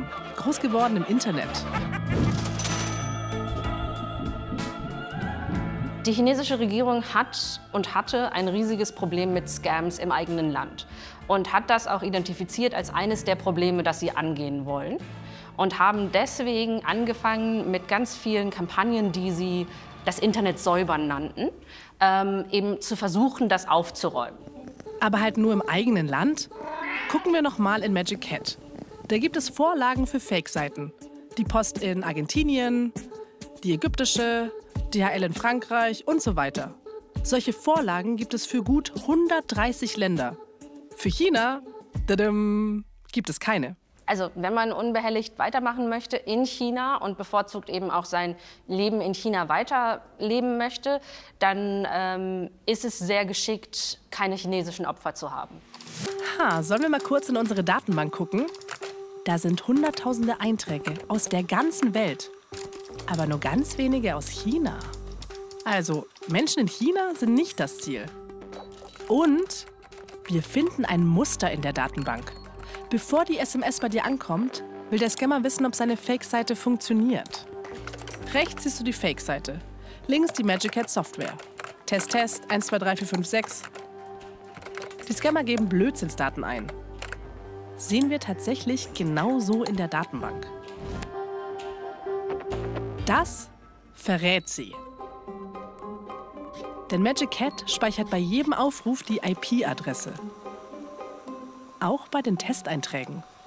groß geworden im Internet. Die chinesische Regierung hat und hatte ein riesiges Problem mit Scams im eigenen Land und hat das auch identifiziert als eines der Probleme, das sie angehen wollen. Und haben deswegen angefangen mit ganz vielen Kampagnen, die sie das Internet säubern nannten, eben zu versuchen, das aufzuräumen. Aber halt nur im eigenen Land? Gucken wir noch mal in Magic Cat. Da gibt es Vorlagen für Fake-Seiten. Die Post in Argentinien, die ägyptische, DHL in Frankreich und so weiter. Solche Vorlagen gibt es für gut 130 Länder. Für China, gibt es keine. Also wenn man unbehelligt weitermachen möchte in China und bevorzugt eben auch sein Leben in China weiterleben möchte, dann ist es sehr geschickt, keine chinesischen Opfer zu haben. Sollen wir mal kurz in unsere Datenbank gucken? Da sind hunderttausende Einträge aus der ganzen Welt. Aber nur ganz wenige aus China. Also, Menschen in China sind nicht das Ziel. Und wir finden ein Muster in der Datenbank. Bevor die SMS bei dir ankommt, will der Scammer wissen, ob seine Fake-Seite funktioniert. Rechts siehst du die Fake-Seite, links die Magic Cat Software. Test, Test, 1, 2, 3, 4, 5, 6. Die Scammer geben Blödsinnsdaten ein. Sehen wir tatsächlich genau so in der Datenbank. Das verrät sie. Denn Magic Cat speichert bei jedem Aufruf die IP-Adresse. Auch bei den Testeinträgen.